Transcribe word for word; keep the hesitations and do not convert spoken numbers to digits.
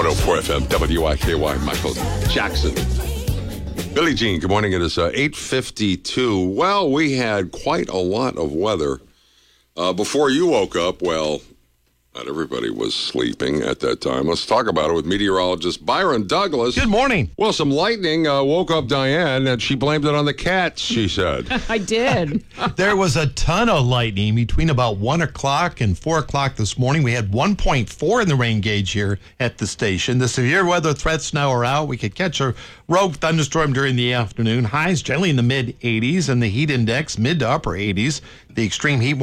one oh four F M, W I K Y, Michael Jackson. Billie Jean, good morning. It is uh, eight fifty-two. Well, we had quite a lot of weather. Uh, before you woke up, well, not everybody was sleeping at that time. Let's talk about it with meteorologist Byron Douglas. Good morning. Well, some lightning uh, woke up Diane, and she blamed it on the cats, she said. I did. There was a ton of lightning between about one o'clock and four o'clock this morning. We had one point four in the rain gauge here at the station. The severe weather threats now are out. We could catch a rogue thunderstorm during the afternoon. Highs generally in the mid eighties, and the heat index mid to upper eighties. The extreme heat